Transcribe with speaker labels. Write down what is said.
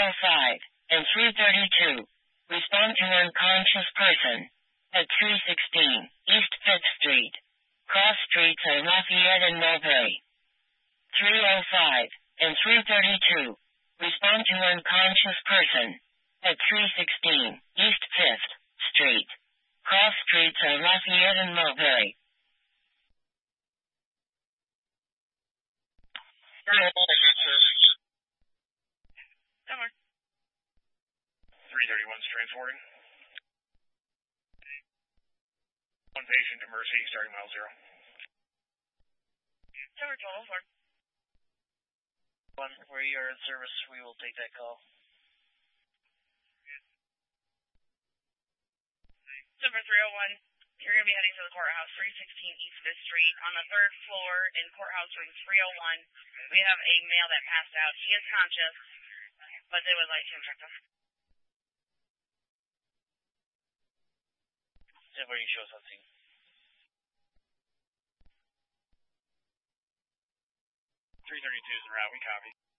Speaker 1: 305 and 332. Respond to unconscious person at 316 East 5th Street. Cross streets are Lafayette and Mulberry. 305 and 332. Respond to unconscious person at 316 East 5th Street. Cross streets are Lafayette and Mulberry.
Speaker 2: 331's transporting. One patient to Mercy, starting mile 0.
Speaker 3: Tower 12, One, where you are in service, we will take that call.
Speaker 4: Silver 301, you're going to be heading to the courthouse, 316 East 5th Street. On the 3rd floor in courthouse room 301, we have a male that passed out. He is conscious, but they would like to inject him.
Speaker 3: Where you show us on scene.
Speaker 2: 332's en route, we copy.